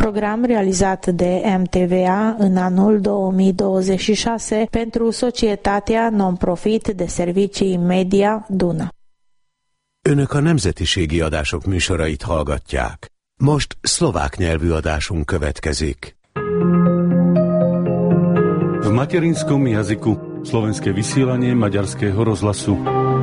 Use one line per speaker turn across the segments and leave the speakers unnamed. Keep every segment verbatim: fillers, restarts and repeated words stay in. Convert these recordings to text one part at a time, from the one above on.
program realizat de M T V A în anul două mii douăzeci și șase pentru Societatea Non-Profit de Servicii Media Duna.
Önök a nemzetiségi adások műsorait hallgatják. Most szlovák nyelvű adásunk következik.
V materinskom jazyku slovenské vysielanie Maďarského rozhlasu.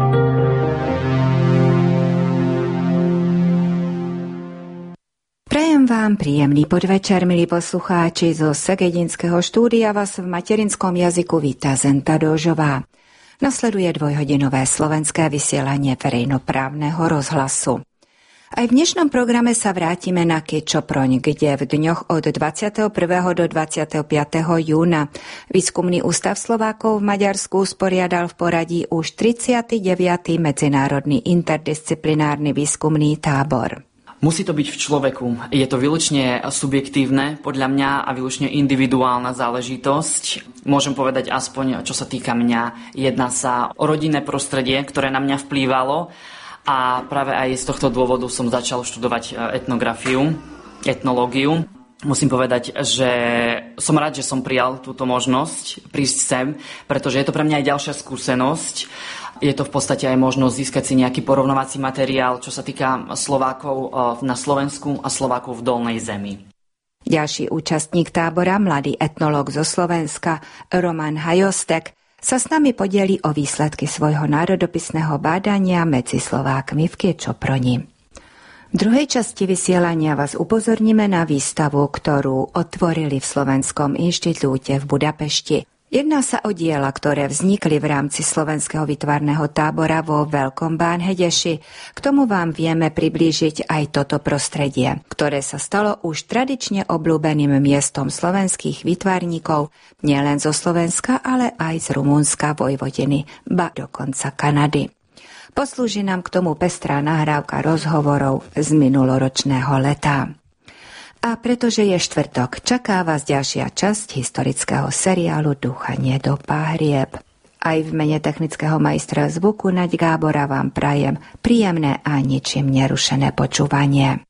Prajem vám príjemný podvečer, milí poslucháči. Zo Segedinského štúdia vás v materinskom jazyku víta Zenta Dožová. Nasleduje dvojhodinové slovenské vysielanie verejnoprávneho rozhlasu. Aj v dnešnom programe sa vrátime na Kečoproň, kde v dňoch od dvadsiateho prvého do dvadsiateho piateho júna Výskumný ústav Slovákov v Maďarsku usporiadal v poradí už tridsiaty deviaty medzinárodný interdisciplinárny výskumný tábor.
Musí to byť v človeku. Je to výlučne subjektívne, podľa mňa, a výlučne individuálna záležitosť. Môžem povedať aspoň, čo sa týka mňa. Jedná sa o rodinné prostredie, ktoré na mňa vplývalo. A práve aj z tohto dôvodu som začal študovať etnografiu, etnológiu. Musím povedať, že som rád, že som prijal túto možnosť prísť sem, pretože je to pre mňa aj ďalšia skúsenosť. Je to v podstate aj možnosť získať si nejaký porovnovací materiál, čo sa týka Slovákov na Slovensku a Slovákov v Dolnej zemi.
Ďalší účastník tábora, mladý etnológ zo Slovenska, Roman Hajostek, sa s nami podeli o výsledky svojho národopisného bádania medzi Slovákmi v Kečoproni. V druhej časti vysielania vás upozorníme na výstavu, ktorú otvorili v Slovenskom inštitúte v Budapešti. Jedná sa o diela, ktoré vznikli v rámci slovenského výtvarného tábora vo Veľkom Bánhedeši. K tomu vám vieme priblížiť aj toto prostredie, ktoré sa stalo už tradične obľúbeným miestom slovenských výtvarníkov, nielen zo Slovenska, ale aj z Rumunska, Vojvodiny, ba dokonca Kanady. Poslúži nám k tomu pestrá nahrávka rozhovorov z minuloročného leta. A pretože je štvrtok, čaká vás ďalšia časť historického seriálu Dúchanie do páhrieb. Aj v mene technického majstra zvuku Naď Gábora vám prajem príjemné a ničím nerušené počúvanie.